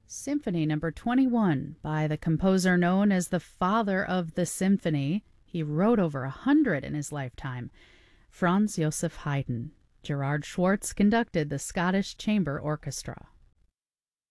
Symphony Number 21 by the composer known as the father of the symphony. He wrote over 100 in his lifetime. Franz Joseph Haydn. Gerard Schwartz conducted the Scottish Chamber Orchestra.